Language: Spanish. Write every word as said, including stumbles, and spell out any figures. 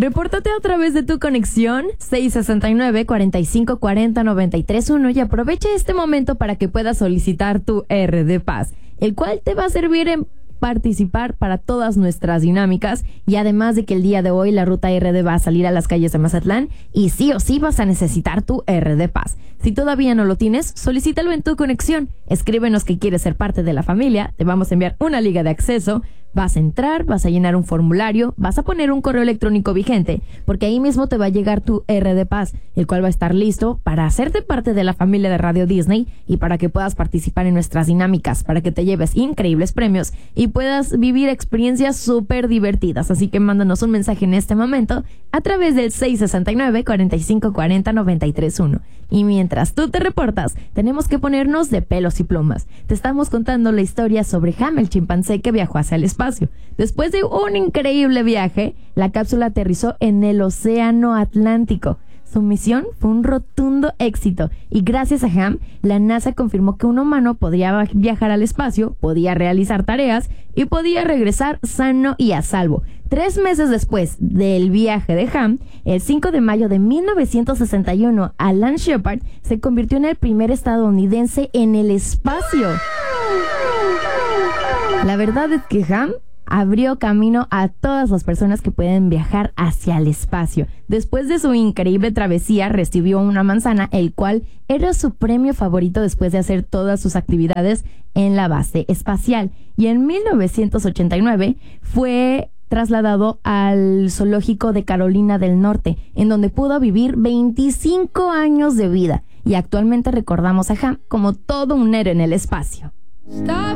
Repórtate a través de tu conexión seis sesenta y nueve, cuarenta y cinco, cuarenta, noventa y tres uno y aprovecha este momento para que puedas solicitar tu R de Paz, el cual te va a servir en participar para todas nuestras dinámicas, y además de que el día de hoy la ruta R D va a salir a las calles de Mazatlán y sí o sí vas a necesitar tu R de Paz. Si todavía no lo tienes, solicítalo en tu conexión, escríbenos que quieres ser parte de la familia, te vamos a enviar una liga de acceso, vas a entrar, vas a llenar un formulario, vas a poner un correo electrónico vigente, porque ahí mismo te va a llegar tu R de Paz, el cual va a estar listo para hacerte parte de la familia de Radio Disney y para que puedas participar en nuestras dinámicas, para que te lleves increíbles premios y puedas vivir experiencias súper divertidas. Así que mándanos un mensaje en este momento a través del seis sesenta y nueve, cuarenta y cinco, cuarenta, noventa y tres uno. Y mientras tú te reportas, tenemos que ponernos de pelos y plumas. Te estamos contando la historia sobre Ham, el chimpancé que viajó hacia el espacio. Después de un increíble viaje, la cápsula aterrizó en el Océano Atlántico. Su misión fue un rotundo éxito y gracias a Ham, la NASA confirmó que un humano podía viajar al espacio, podía realizar tareas y podía regresar sano y a salvo. Tres meses después del viaje de Ham, el cinco de mayo de mil novecientos sesenta y uno, Alan Shepard se convirtió en el primer estadounidense en el espacio. La verdad es que Ham abrió camino a todas las personas que pueden viajar hacia el espacio. Después de su increíble travesía, recibió una manzana, el cual era su premio favorito después de hacer todas sus actividades en la base espacial. Y en mil novecientos ochenta y nueve fue trasladado al zoológico de Carolina del Norte, en donde pudo vivir veinticinco años de vida. Y actualmente recordamos a Ham como todo un héroe en el espacio. Stop.